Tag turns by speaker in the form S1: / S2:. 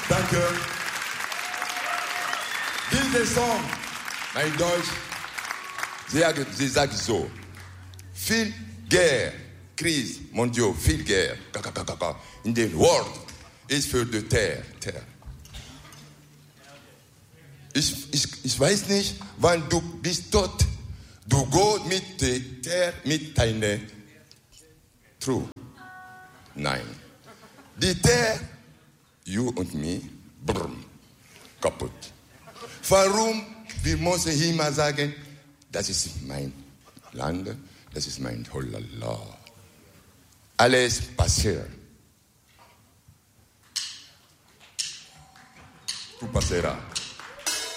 S1: Danke. Dieser Song, mein Deutsch, sie sagt so, viel Guerre, Krise, mon Dieu, viel Guerre, in den World ist für die Terre. Ich weiß nicht, wann du bist tot, du gehst mit der Terre, mit deiner True. Nein. Die Terre, you und me, brrm, kaputt. Warum? Wir müssen immer sagen, das ist mein Land, das ist mein Holala. Alles passiert. Tu passeras.